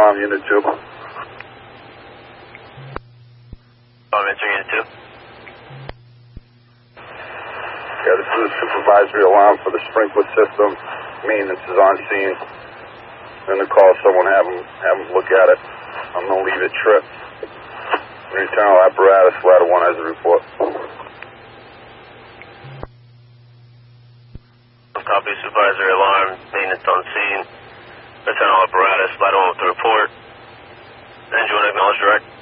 Alarm Unit 2. Answer Unit 2. Yeah, this is a supervisory alarm for the sprinkler system. Maintenance is on scene. I'm going to call someone, have them look at it. I'm going to leave it tripped. Internal apparatus, ladder 1 has a report. Copy, supervisory alarm, maintenance on scene. Internal apparatus, ladder 1 with the report. And you want to acknowledge direct?